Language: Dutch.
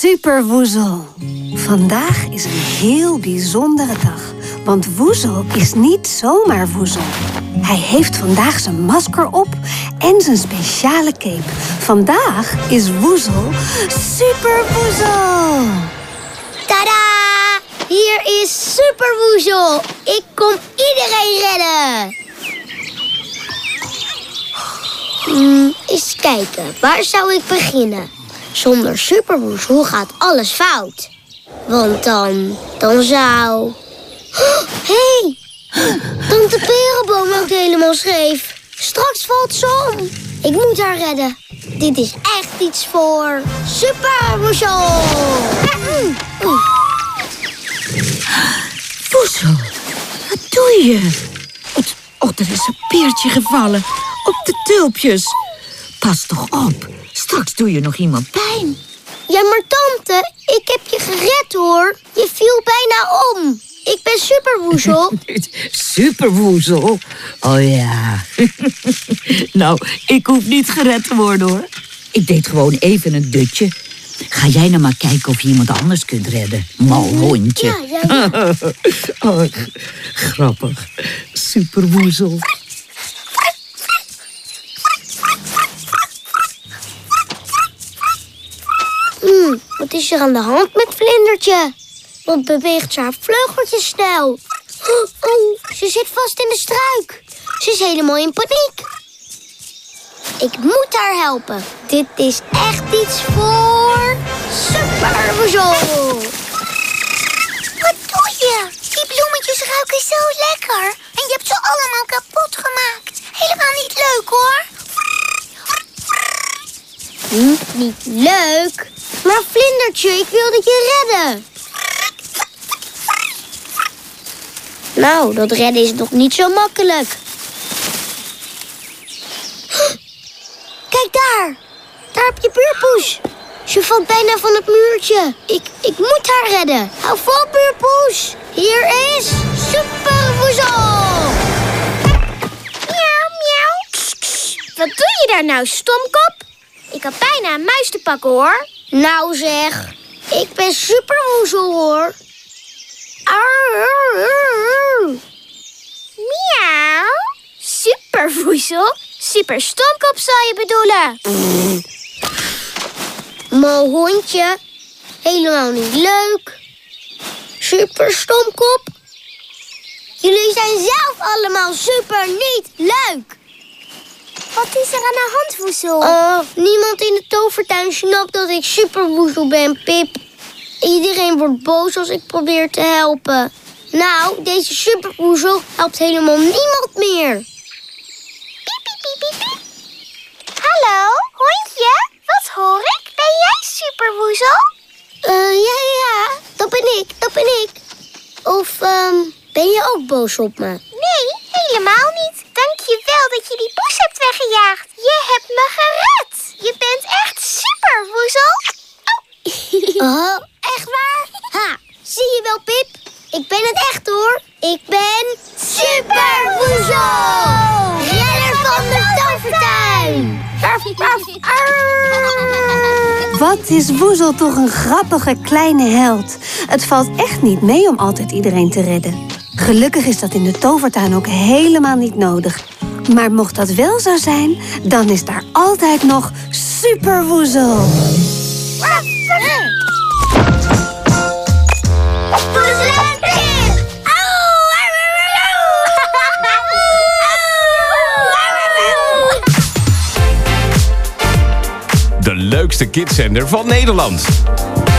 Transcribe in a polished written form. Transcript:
Super Woezel. Vandaag is een heel bijzondere dag. Want Woezel is niet zomaar Woezel. Hij heeft vandaag zijn masker op en zijn speciale cape. Vandaag is Woezel Super Woezel. Tada! Hier is Super Woezel. Ik kom iedereen redden. Eens kijken, waar zou ik beginnen? Zonder Super Woezel gaat alles fout. Want dan zou... Hé! Tante Perenboom loopt helemaal scheef. Straks valt ze om. Ik moet haar redden. Dit is echt iets voor Super Woezel. Woezel, wat doe je? Er is een peertje gevallen op de tulpjes. Pas toch op, straks doe je nog iemand pijn. Ja, maar tante, ik heb je gered hoor. Je viel bijna om. Ik ben Super Woezel. Super Woezel? Oh ja. Nou, ik hoef niet gered te worden hoor. Ik deed gewoon even een dutje. Ga jij nou maar kijken of je iemand anders kunt redden. Mal hondje. Ja. Oh, grappig. Super Woezel. Wat is er aan de hand met Vlindertje? Want beweegt ze haar vleugeltjes snel. Oh, ze zit vast in de struik. Ze is helemaal in paniek. Ik moet haar helpen. Dit is echt iets voor Super Woezel. Wat doe je? Die bloemetjes ruiken zo lekker. En je hebt ze allemaal kapot gemaakt. Helemaal niet leuk hoor. Niet leuk. Maar Vlindertje, ik wilde je redden. Nou, dat redden is nog niet zo makkelijk. Kijk daar. Daar heb je Buurpoes. Ze valt bijna van het muurtje. Ik moet haar redden. Hou vol, Buurpoes. Hier is Super Woezel. Miauw, miauw. Wat doe je daar nou, stomkop? Ik had bijna een muis te pakken, hoor. Nou zeg, ik ben Super Woezel, hoor. Miauw. Super Woezel? Super stomkop zou je bedoelen. Mal hondje. Helemaal niet leuk. Super stomkop. Jullie zijn zelf allemaal super niet leuk. Wat is er aan de hand, Woezel? Niemand in de tovertuin snapt dat ik Super Woezel ben, Pip. Iedereen wordt boos als ik probeer te helpen. Nou, deze Super Woezel helpt helemaal niemand meer. Piep, piep, piep, piep, piep. Hallo, hondje? Wat hoor ik? Ben jij Super Woezel? Ja, dat ben ik. Of, ben je ook boos op me? Nee, helemaal niet. Dank je wel dat je die poes hebt weggejaagd. Je hebt me gered. Je bent echt Super Woezel. Oh, echt waar? Ha, zie je wel, Pip? Ik ben het echt, hoor. Ik ben Super Woezel. Redder van de tovertuin. Wat is Woezel toch een grappige kleine held. Het valt echt niet mee om altijd iedereen te redden. Gelukkig is dat in de tovertuin ook helemaal niet nodig. Maar mocht dat wel zo zijn, dan is daar altijd nog Super Woezel. De leukste kidszender van Nederland.